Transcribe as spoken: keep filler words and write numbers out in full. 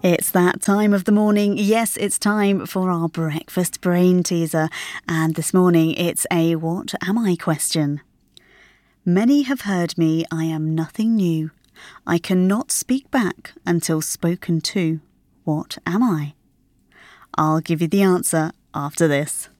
It's that time of the morning. Yes, it's time for our breakfast brain teaser. And this morning it's a what am I question. Many have heard me, I am nothing new. I cannot speak back until spoken to. What am I? I'll give you the answer after this.